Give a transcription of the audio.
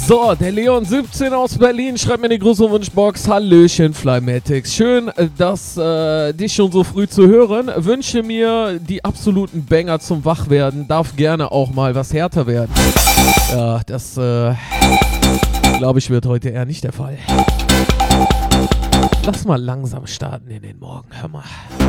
So, der Leon 17 aus Berlin schreibt mir die große Wunschbox. Hallöchen, Flymatics. Schön, dass dich schon so früh zu hören. Wünsche mir die absoluten Banger zum Wachwerden. Darf gerne auch mal was härter werden. Ja, das glaube ich wird heute eher nicht der Fall. Lass mal langsam starten in den Morgen. Hör mal.